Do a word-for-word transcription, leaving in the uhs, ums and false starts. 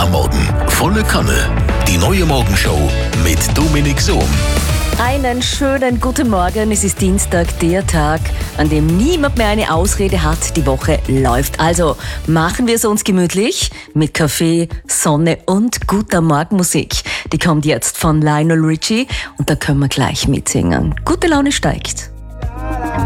am Morgen. Volle Kanne. Die neue Morgenshow mit Dominik Sohm. Einen schönen guten Morgen. Es ist Dienstag, der Tag, an dem niemand mehr eine Ausrede hat. Die Woche läuft. Also machen wir es uns gemütlich mit Kaffee, Sonne und guter Morgenmusik. Die kommt jetzt von Lionel Richie und da können wir gleich mitsingen. Gute Laune steigt.